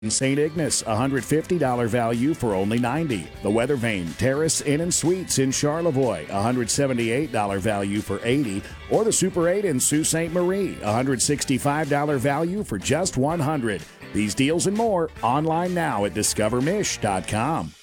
In St. Ignace, $150 value for only $90. The Weather Vane Terrace Inn and Suites in Charlevoix, $178 value for $80. Or the Super 8 in Sault Ste. Marie, $165 value for just $100. These deals and more online now at discovermish.com.